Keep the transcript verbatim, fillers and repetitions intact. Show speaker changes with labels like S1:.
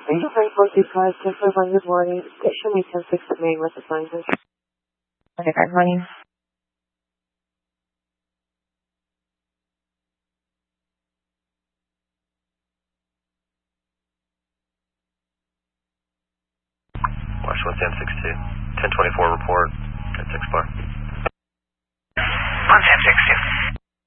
S1: Angel three four two five, ten four one, good morning. Station eight ten six at Main, West Atlantis.
S2: Okay, good morning.
S3: Washington ten six two, ten twenty-four report, ten six bar.
S4: one ten six